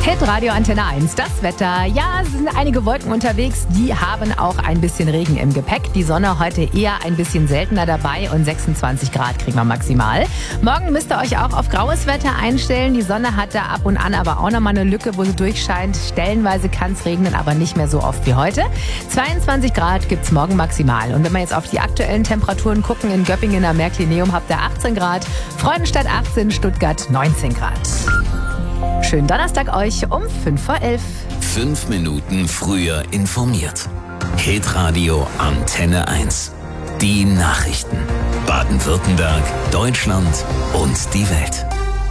Hitradio Antenne 1, das Wetter. Ja, es sind einige Wolken unterwegs, die haben auch ein bisschen Regen im Gepäck. Die Sonne heute eher ein bisschen seltener dabei und 26 Grad kriegen wir maximal. Morgen müsst ihr euch auch auf graues Wetter einstellen. Die Sonne hat da ab und an aber auch nochmal eine Lücke, wo sie durchscheint. Stellenweise kann es regnen, aber nicht mehr so oft wie heute. 22 Grad gibt's morgen maximal. Und wenn wir jetzt auf die aktuellen Temperaturen gucken, in Göppingen am Märklinium habt ihr 18 Grad, Freudenstadt 18, Stuttgart 19 Grad. Schönen Donnerstag euch um 11:05. 5 Minuten früher informiert. Hitradio Antenne 1. Die Nachrichten. Baden-Württemberg, Deutschland und die Welt.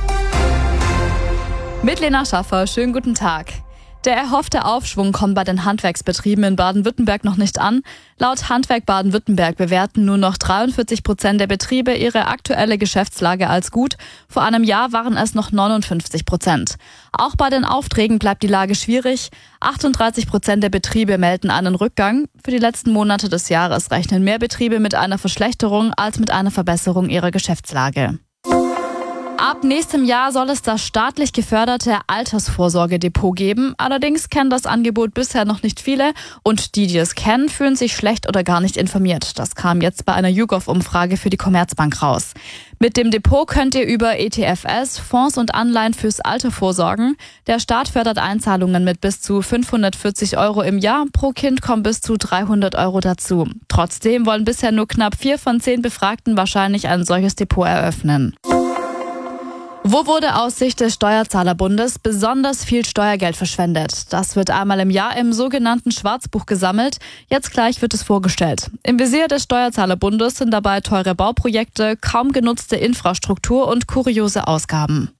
Mit Lena Schaffer, schönen guten Tag. Der erhoffte Aufschwung kommt bei den Handwerksbetrieben in Baden-Württemberg noch nicht an. Laut Handwerk Baden-Württemberg bewerten nur noch 43% der Betriebe ihre aktuelle Geschäftslage als gut. Vor einem Jahr waren es noch 59%. Auch bei den Aufträgen bleibt die Lage schwierig. 38% der Betriebe melden einen Rückgang. Für die letzten Monate des Jahres rechnen mehr Betriebe mit einer Verschlechterung als mit einer Verbesserung ihrer Geschäftslage. Ab nächstem Jahr soll es das staatlich geförderte Altersvorsorgedepot geben. Allerdings kennen das Angebot bisher noch nicht viele und die es kennen, fühlen sich schlecht oder gar nicht informiert. Das kam jetzt bei einer YouGov-Umfrage für die Commerzbank raus. Mit dem Depot könnt ihr über ETFS, Fonds und Anleihen fürs Alter vorsorgen. Der Staat fördert Einzahlungen mit bis zu 540 € im Jahr. Pro Kind kommen bis zu 300 € dazu. Trotzdem wollen bisher nur knapp 4 von 10 Befragten wahrscheinlich ein solches Depot eröffnen. Wo wurde aus Sicht des Steuerzahlerbundes besonders viel Steuergeld verschwendet? Das wird einmal im Jahr im sogenannten Schwarzbuch gesammelt. Jetzt gleich wird es vorgestellt. Im Visier des Steuerzahlerbundes sind dabei teure Bauprojekte, kaum genutzte Infrastruktur und kuriose Ausgaben.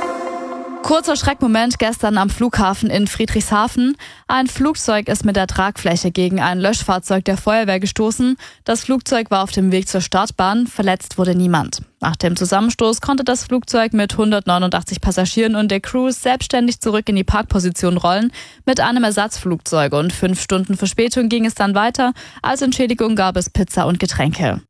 Kurzer Schreckmoment gestern am Flughafen in Friedrichshafen. Ein Flugzeug ist mit der Tragfläche gegen ein Löschfahrzeug der Feuerwehr gestoßen. Das Flugzeug war auf dem Weg zur Startbahn. Verletzt wurde niemand. Nach dem Zusammenstoß konnte das Flugzeug mit 189 Passagieren und der Crew selbstständig zurück in die Parkposition rollen. Mit einem Ersatzflugzeug und 5 Stunden Verspätung ging es dann weiter. Als Entschädigung gab es Pizza und Getränke.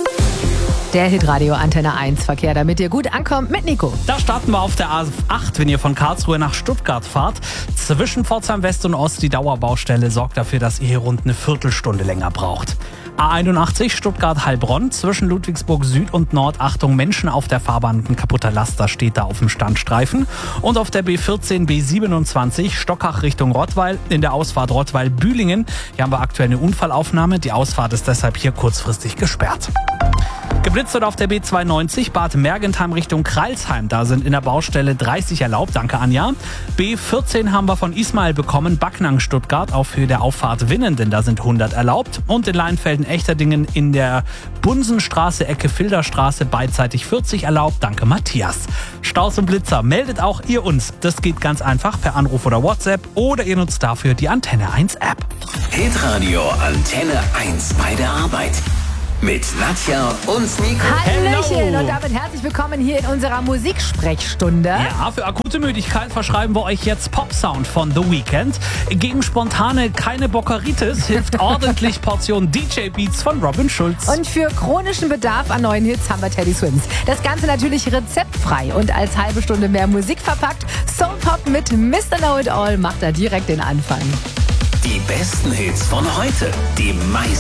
Der Hitradio Antenne 1 Verkehr, damit ihr gut ankommt mit Nico. Da starten wir auf der A8, wenn ihr von Karlsruhe nach Stuttgart fahrt. Zwischen Pforzheim West und Ost die Dauerbaustelle sorgt dafür, dass ihr hier rund eine Viertelstunde länger braucht. A81 Stuttgart-Heilbronn, zwischen Ludwigsburg Süd und Nord, Achtung, Menschen auf der Fahrbahn, ein kaputter Laster steht da auf dem Standstreifen. Und auf der B14, B27 Stockach Richtung Rottweil, in der Ausfahrt Rottweil-Bühlingen. Hier haben wir aktuell eine Unfallaufnahme, die Ausfahrt ist deshalb hier kurzfristig gesperrt. Geblitzt wird auf der B92 Bad Mergentheim Richtung Kreilsheim. Da sind in der Baustelle 30 erlaubt. Danke, Anja. B14 haben wir von Ismail bekommen. Backnang Stuttgart auf Höhe der Auffahrt Winnenden. Da sind 100 erlaubt. Und in Leinfelden-Echterdingen in der Bunsenstraße, Ecke Filderstraße beidseitig 40 erlaubt. Danke, Matthias. Staus und Blitzer meldet auch ihr uns. Das geht ganz einfach per Anruf oder WhatsApp oder ihr nutzt dafür die Antenne 1 App. Hitradio Antenne 1 bei der Arbeit. Mit Nadja und Nico. Hallöchen Hello. und damit herzlich willkommen hier in unserer Musiksprechstunde. Ja, für akute Müdigkeit verschreiben wir euch jetzt Pop-Sound von The Weeknd. Gegen spontane keine Bockeritis hilft ordentlich Portion DJ-Beats von Robin Schulz. Und für chronischen Bedarf an neuen Hits haben wir Teddy Swims. Das Ganze natürlich rezeptfrei und als halbe Stunde mehr Musik verpackt. Soul Pop mit Mr. Know It All macht da direkt den Anfang. Die besten Hits von heute. Die meisten